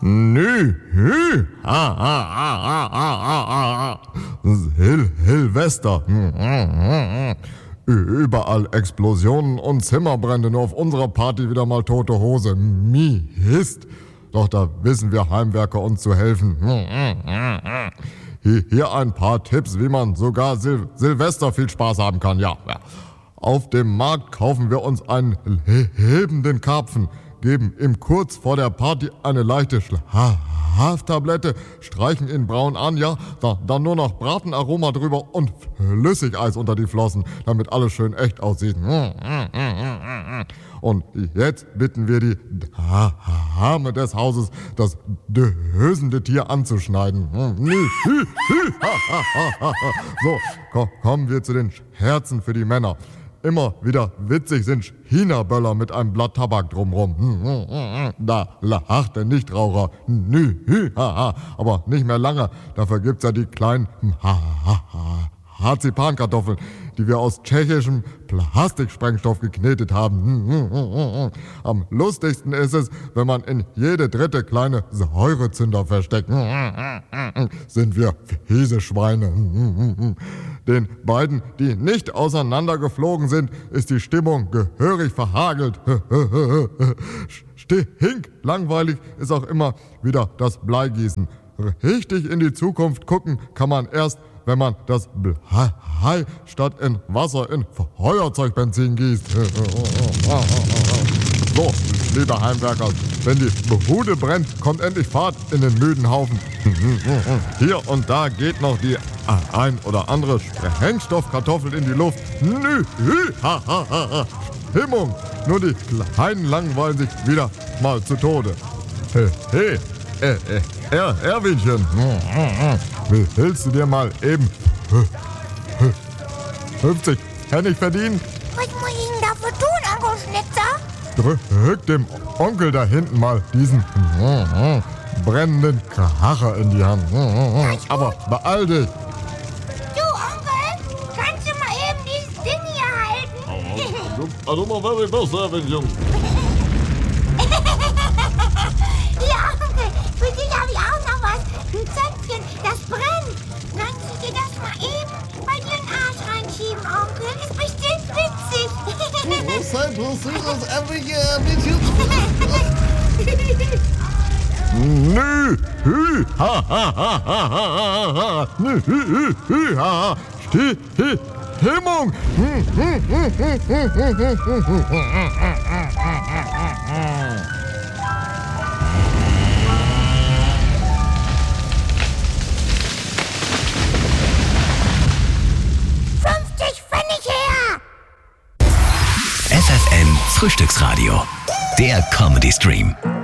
Nü, hü, ha, ha, ha, ha, ha, ha, ha. Silvester. Überall Explosionen und Zimmerbrände, nur auf unserer Party wieder mal tote Hose. Mist. Doch da wissen wir Heimwerker uns zu helfen. Hier ein paar Tipps, wie man sogar Silvester viel Spaß haben kann. Ja. Auf dem Markt kaufen wir uns einen lebenden Karpfen, geben ihm kurz vor der Party eine leichte Schlaftablette, streichen ihn braun an, ja, dann nur noch Bratenaroma drüber und Flüssigeis unter die Flossen, damit alles schön echt aussieht. Und jetzt bitten wir die Dame des Hauses, das dösende Tier anzuschneiden. So, kommen wir zu den Scherzen für die Männer. Immer wieder witzig sind China-Böller mit einem Blatt Tabak drumrum. Da lacht der Nichtraucher. Aber nicht mehr lange. Dafür gibt's ja die kleinen Marzipankartoffeln, die wir aus tschechischem Plastiksprengstoff geknetet haben. Am lustigsten ist es, wenn man in jede dritte kleine Säurezünder versteckt. Sind wir fiese Schweine. Den beiden, die nicht auseinandergeflogen sind, ist die Stimmung gehörig verhagelt. Langweilig ist auch immer wieder das Bleigießen. Richtig in die Zukunft gucken kann man erst, wenn man das Blei statt in Wasser in Feuerzeugbenzin gießt. So, liebe Heimwerker, wenn die Bude brennt, kommt endlich Fahrt in den müden Haufen. Hier und da geht noch die ein oder andere Sprengstoffkartoffel in die Luft. Stimmung, nur die Kleinen langweilen sich wieder mal zu Tode. Hey, Erwinchen, willst du dir mal eben 50 Pfennig verdienen? Was muss ich denn dafür tun, Onkel Schnitzer? Drück dem Onkel da hinten mal diesen brennenden Kracher in die Hand. Aber beeil dich. Du, Onkel, kannst du mal eben dieses Ding hier halten? Also mal very best, Erwinchen. Ja, Onkel, für dich habe ich auch noch was. Ein Zöpfchen, das brennt. Kannst du dir das mal eben bei dir in den Arsch reinschieben, Onkel? Ist bestimmt witzig. Sei bloß das Erwinchen. Nü, hü, ha, ha, ha, ha, ha, ha, nü, hü, ha, ha, Stimmung. FFN Frühstücksradio, der Comedy Stream.